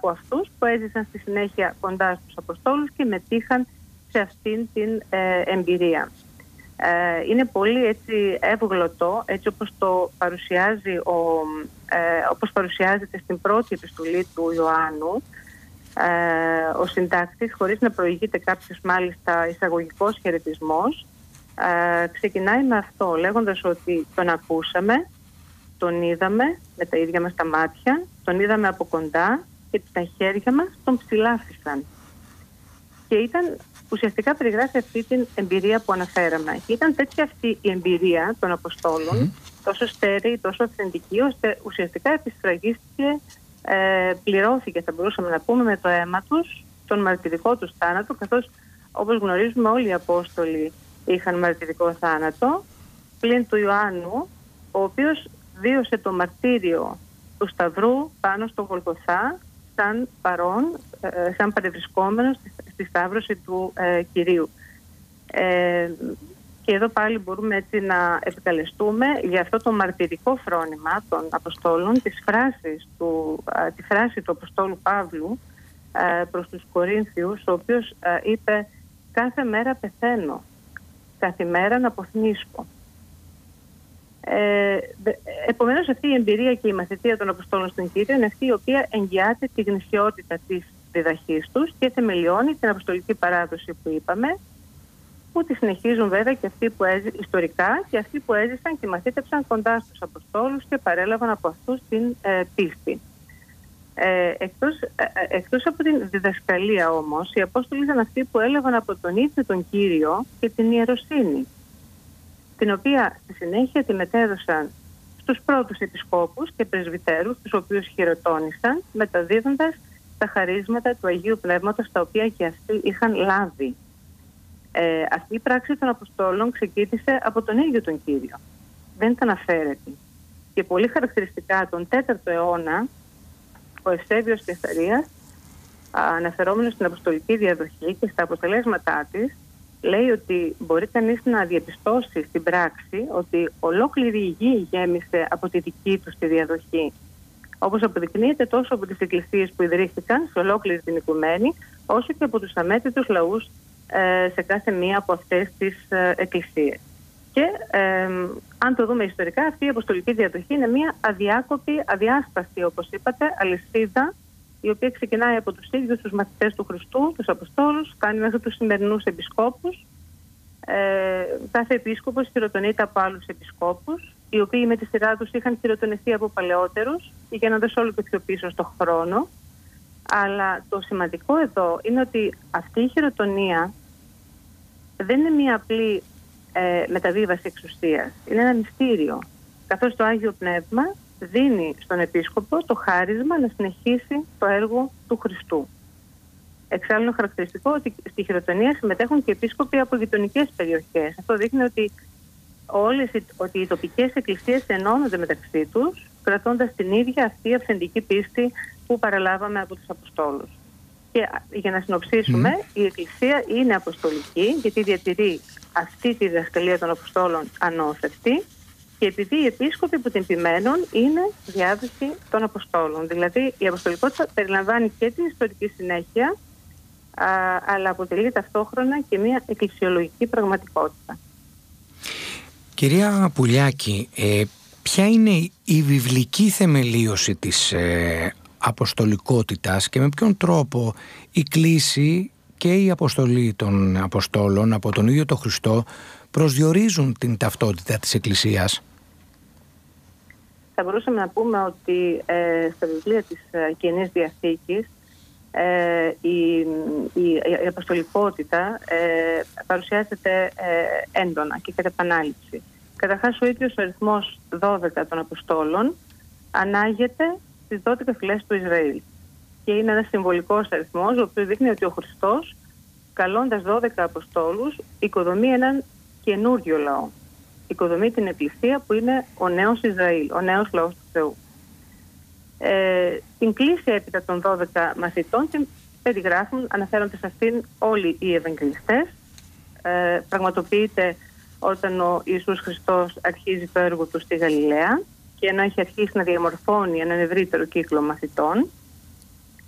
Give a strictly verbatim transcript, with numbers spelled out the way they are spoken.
από αυτούς που έζησαν στη συνέχεια κοντά στους Αποστόλους και μετήχαν σε αυτήν την ε, εμπειρία. Ε, είναι πολύ έτσι εύγλωτο, έτσι όπως το παρουσιάζει ο, ε, όπως παρουσιάζεται στην πρώτη επιστολή του Ιωάννου, ε, ο συντάκτης, χωρίς να προηγείται κάποιος μάλιστα εισαγωγικός χαιρετισμός, ε, ξεκινάει με αυτό, λέγοντας ότι τον ακούσαμε, τον είδαμε με τα ίδια μας τα μάτια, τον είδαμε από κοντά και τα χέρια μας τον ψηλάφισαν. Και ήταν, ουσιαστικά περιγράφει αυτή την εμπειρία που αναφέραμε. Και ήταν τέτοια αυτή η εμπειρία των Αποστόλων, mm. τόσο στέρεη, τόσο αυθεντική, ώστε ουσιαστικά επισφραγίστηκε, ε, πληρώθηκε, θα μπορούσαμε να πούμε, με το αίμα τους, τον μαρτυρικό τους θάνατο, καθώς όπως γνωρίζουμε όλοι οι Απόστολοι είχαν μαρτυρικό θάνατο, πλην του Ιωάννου, ο οποίος βίωσε το μαρτύριο του Σταυρού πάνω στο Γολγοθά, σαν παρόν, ε, σαν παρευρισκόμενος στη, στη σταύρωση του ε, Κυρίου. Ε, και εδώ πάλι μπορούμε έτσι να επικαλεστούμε για αυτό το μαρτυρικό φρόνημα των Αποστόλων, της φράσης του, ε, τη φράση του Αποστόλου Παύλου ε, προς τους Κορίνθιους, ο οποίος ε, είπε «Κάθε μέρα πεθαίνω, κάθε μέρα να αποθνίσκω». Ε, επομένως αυτή η εμπειρία και η μαθητεία των Αποστόλων στον Κύριο είναι αυτή η οποία εγγυάται τη γνησιότητα της διδαχής τους και θεμελιώνει την αποστολική παράδοση που είπαμε, που τη συνεχίζουν βέβαια και αυτοί που έζησαν ιστορικά και αυτοί που έζησαν και μαθήτευσαν κοντά στους Αποστόλους και παρέλαβαν από αυτούς την ε, πίστη. Ε, εκτός, ε, εκτός από την διδασκαλία όμως, οι Απόστολοι ήταν αυτοί που έλαβαν από τον ίδιο τον Κύριο και την ιεροσύνη, την οποία στη συνέχεια τη μετέδωσαν στους πρώτους επισκόπους και πρεσβυτέρους, τους οποίους χειροτώνησαν, μεταδίδοντας τα χαρίσματα του Αγίου Πνεύματος, τα οποία και αυτοί είχαν λάβει. Ε, αυτή η πράξη των Αποστόλων ξεκίνησε από τον ίδιο τον Κύριο. Δεν ήταν αφαίρετη. Και πολύ χαρακτηριστικά τον τέταρτο αιώνα, ο Ευσέβιος Κεσαρίας, αναφερόμενος στην αποστολική διαδοχή και στα αποτελέσματά της, λέει ότι μπορεί κανείς να διαπιστώσει στην πράξη ότι ολόκληρη η γη γέμισε από τη δική του τη διαδοχή. Όπως αποδεικνύεται τόσο από τις εκκλησίες που ιδρύθηκαν σε ολόκληρη την οικουμένη, όσο και από τους αμέτρητους λαούς ε, σε κάθε μία από αυτές τις ε, εκκλησίες. Και ε, αν το δούμε ιστορικά, αυτή η αποστολική διαδοχή είναι μια αδιάκοπη, αδιάσπαστη, όπως είπατε, αλυσίδα, η οποία ξεκινάει από τους ίδιους τους μαθητές του Χριστού, τους Αποστόλους, κάνει μέχρι τους σημερινούς επισκόπους. Ε, κάθε επίσκοπος χειροτονείται από άλλους επισκόπους, οι οποίοι με τη σειρά τους είχαν χειροτονηθεί από παλαιότερους, πηγαίνοντας όλο και πιο πίσω στον χρόνο. Αλλά το σημαντικό εδώ είναι ότι αυτή η χειροτονία δεν είναι μία απλή ε, μεταβίβαση εξουσίας. Είναι ένα μυστήριο, καθώς το Άγιο Πνεύμα δίνει στον επίσκοπο το χάρισμα να συνεχίσει το έργο του Χριστού. Εξάλλου είναι χαρακτηριστικό ότι στη χειροτονία συμμετέχουν και επίσκοποι από γειτονικές περιοχές. Αυτό δείχνει ότι, όλες, ότι οι τοπικές εκκλησίες ενώνονται μεταξύ τους, κρατώντας την ίδια αυτή αυθεντική πίστη που παραλάβαμε από τους Αποστόλους. Και για να συνοψίσουμε, mm. η Εκκλησία είναι αποστολική, γιατί διατηρεί αυτή τη διδασκαλία των Αποστόλων ανώθευτη, και επειδή οι επίσκοποι που την επιμένουν είναι διάδοση των Αποστόλων. Δηλαδή η αποστολικότητα περιλαμβάνει και την ιστορική συνέχεια, α, αλλά αποτελεί ταυτόχρονα και μια εκκλησιολογική πραγματικότητα. Κυρία Πουλιάκη, ε, ποια είναι η βιβλική θεμελίωση της ε, αποστολικότητας και με ποιον τρόπο η κλήση και η αποστολή των Αποστόλων από τον ίδιο τον Χριστό προσδιορίζουν την ταυτότητα της Εκκλησίας? Θα μπορούσαμε να πούμε ότι ε, στα βιβλία της ε, Καινής Διαθήκης ε, η, η, η αποστολικότητα ε, παρουσιάζεται ε, έντονα και κατά επανάληψη. Καταρχάς, ο ίδιος ο αριθμός δώδεκα των Αποστόλων ανάγεται στις δώδεκα φυλές του Ισραήλ. Και είναι ένας συμβολικός αριθμός, ο οποίος δείχνει ότι ο Χριστός, καλώντας δώδεκα Αποστόλους, οικοδομεί έναν καινούριο λαό. Οικοδομεί την Εκκλησία που είναι ο νέος Ισραήλ, ο νέος λαός του Θεού. Ε, την κλήση έπειτα των δώδεκα μαθητών την περιγράφουν, αναφέρονται σε αυτήν όλοι οι Ευαγγελιστές. Ε, πραγματοποιείται όταν ο Ιησούς Χριστός αρχίζει το έργο του στη Γαλιλαία και ενώ έχει αρχίσει να διαμορφώνει έναν ευρύτερο κύκλο μαθητών.